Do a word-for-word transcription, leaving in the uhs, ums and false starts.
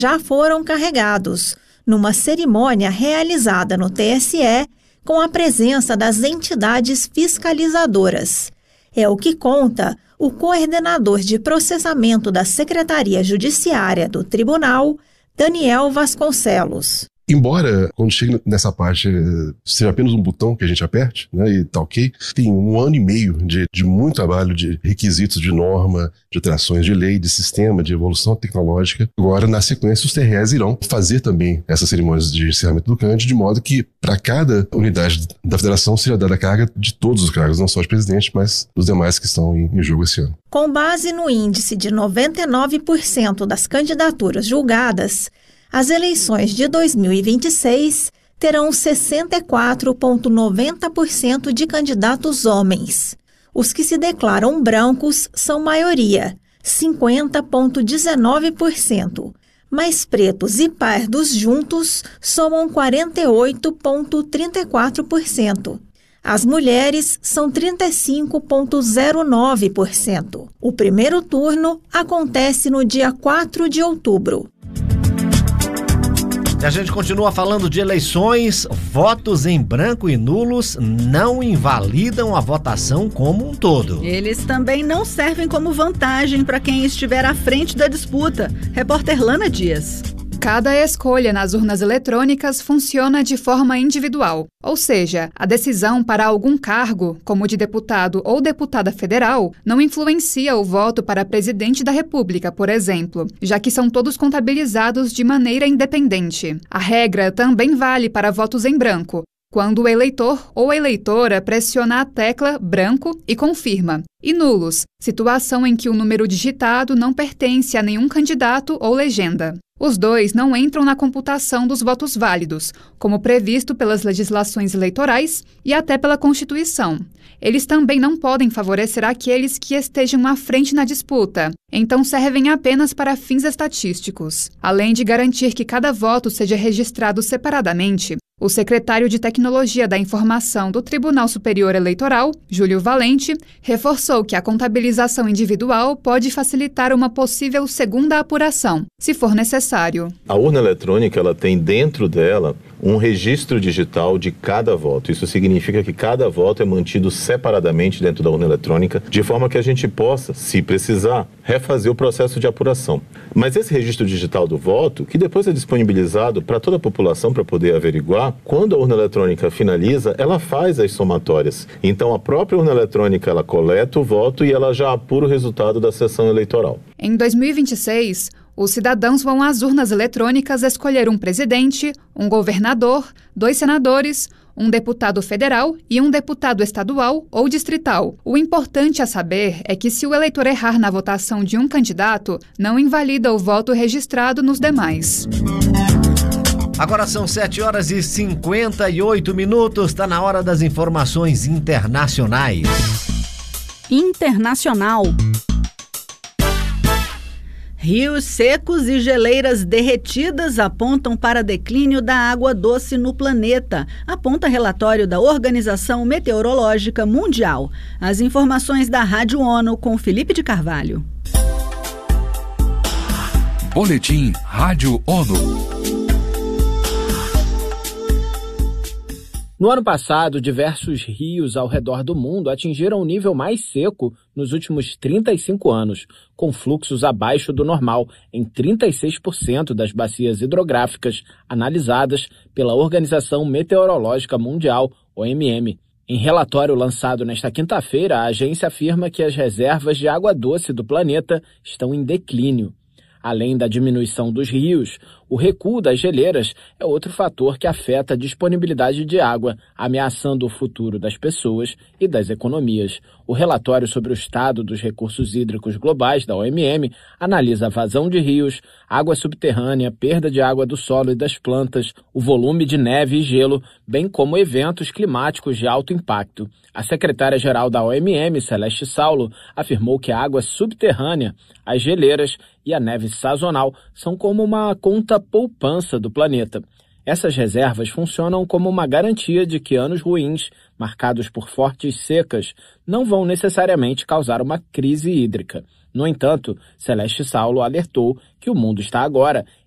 já foram carregados, numa cerimônia realizada no T S E com a presença das entidades fiscalizadoras. É o que conta o coordenador de processamento da Secretaria Judiciária do Tribunal, Daniel Vasconcelos. Embora, quando chega nessa parte, seja apenas um botão que a gente aperte, né, e tá ok, tem um ano e meio de, de muito trabalho de requisitos de norma, de alterações de lei, de sistema, de evolução tecnológica. Agora, na sequência, os T R Es irão fazer também essas cerimônias de encerramento do CAND, de modo que, para cada unidade da federação, seja dada a carga de todos os cargos, não só de presidente, mas dos demais que estão em, em jogo esse ano. Com base no índice de noventa e nove por cento das candidaturas julgadas, as eleições de dois mil e vinte e seis terão sessenta e quatro vírgula noventa por cento de candidatos homens. Os que se declaram brancos são maioria, cinquenta vírgula dezenove por cento, mas pretos e pardos juntos somam quarenta e oito vírgula trinta e quatro por cento. As mulheres são trinta e cinco vírgula zero nove por cento. O primeiro turno acontece no dia quatro de outubro. E a gente continua falando de eleições. Votos em branco e nulos não invalidam a votação como um todo. Eles também não servem como vantagem para quem estiver à frente da disputa. Repórter Lana Dias. Cada escolha nas urnas eletrônicas funciona de forma individual, ou seja, a decisão para algum cargo, como de deputado ou deputada federal, não influencia o voto para presidente da República, por exemplo, já que são todos contabilizados de maneira independente. A regra também vale para votos em branco, quando o eleitor ou eleitora pressiona a tecla branco e confirma. E nulos, situação em que o número digitado não pertence a nenhum candidato ou legenda. Os dois não entram na computação dos votos válidos, como previsto pelas legislações eleitorais e até pela Constituição. Eles também não podem favorecer aqueles que estejam à frente na disputa, então servem apenas para fins estatísticos. Além de garantir que cada voto seja registrado separadamente, o secretário de Tecnologia da Informação do Tribunal Superior Eleitoral, Júlio Valente, reforçou que a contabilização individual pode facilitar uma possível segunda apuração, se for necessário. A urna eletrônica ela tem dentro dela um registro digital de cada voto. Isso significa que cada voto é mantido separadamente dentro da urna eletrônica, de forma que a gente possa, se precisar, refazer o processo de apuração. Mas esse registro digital do voto, que depois é disponibilizado para toda a população para poder averiguar, quando a urna eletrônica finaliza, ela faz as somatórias. Então a própria urna eletrônica ela coleta o voto e ela já apura o resultado da sessão eleitoral. Em dois mil e vinte e seis, os cidadãos vão às urnas eletrônicas escolher um presidente, um governador, dois senadores, um deputado federal e um deputado estadual ou distrital. O importante a saber é que se o eleitor errar na votação de um candidato, não invalida o voto registrado nos demais. Agora são sete horas e cinquenta e oito minutos, está na hora das informações internacionais. Internacional. Rios secos e geleiras derretidas apontam para declínio da água doce no planeta, aponta relatório da Organização Meteorológica Mundial. As informações da Rádio ONU com Felipe de Carvalho. Boletim Rádio ONU. No ano passado, diversos rios ao redor do mundo atingiram o nível mais seco nos últimos trinta e cinco anos, com fluxos abaixo do normal em trinta e seis por cento das bacias hidrográficas analisadas pela Organização Meteorológica Mundial, O M M. Em relatório lançado nesta quinta-feira, a agência afirma que as reservas de água doce do planeta estão em declínio. Além da diminuição dos rios, o recuo das geleiras é outro fator que afeta a disponibilidade de água, ameaçando o futuro das pessoas e das economias. O relatório sobre o estado dos recursos hídricos globais da O M M analisa a vazão de rios, água subterrânea, perda de água do solo e das plantas, o volume de neve e gelo, bem como eventos climáticos de alto impacto. A secretária-geral da O M M, Celeste Saulo, afirmou que a água subterrânea, as geleiras e a neve sazonal são como uma conta poupança do planeta. Essas reservas funcionam como uma garantia de que anos ruins, marcados por fortes secas, não vão necessariamente causar uma crise hídrica. No entanto, Celeste Saulo alertou que o mundo está agora